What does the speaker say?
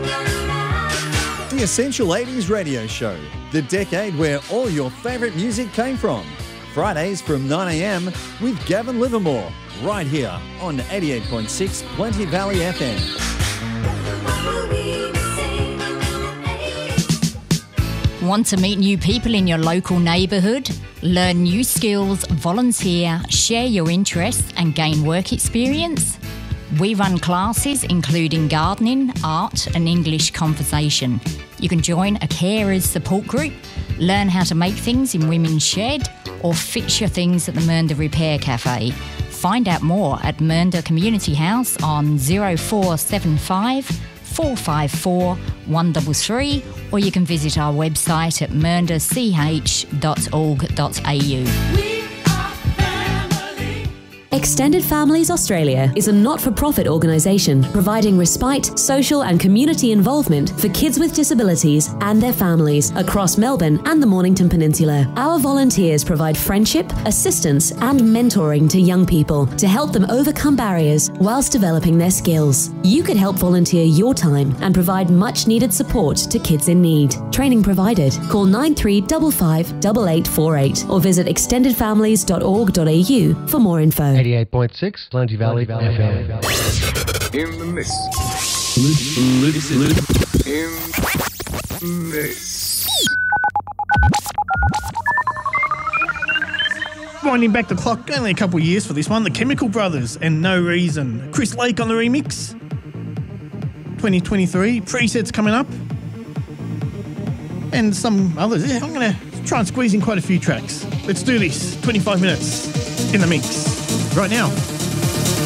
The Essential 80s Radio Show, the decade where all your favourite music came from. Fridays from 9 a.m. with Gavin Livermore, right here on 88.6 Plenty Valley FM. Want to meet new people in your local neighbourhood? Learn new skills, volunteer, share your interests and gain work experience? We run classes including gardening, art and English conversation. You can join a carers support group, learn how to make things in Women's Shed or fix your things at the Mernda Repair Cafe. Find out more at Mernda Community House on 0475 454 133 or you can visit our website at merndach.org.au. Extended Families Australia is a not-for-profit organisation providing respite, social and community involvement for kids with disabilities and their families across Melbourne and the Mornington Peninsula. Our volunteers provide friendship, assistance and mentoring to young people to help them overcome barriers whilst developing their skills. You could help volunteer your time and provide much-needed support to kids in need. Training provided. Call 9355 8848 or visit extendedfamilies.org.au for more info. 88.6 Plenty Valley FM. In the mist. In this. Winding back the clock, only a couple of years for this one. The Chemical Brothers and No Reason. Chris Lake on the remix. 2023. Presets coming up. And some others. Yeah, I'm going to try and squeeze in quite a few tracks. Let's do this. 25 minutes in the mix. Right now.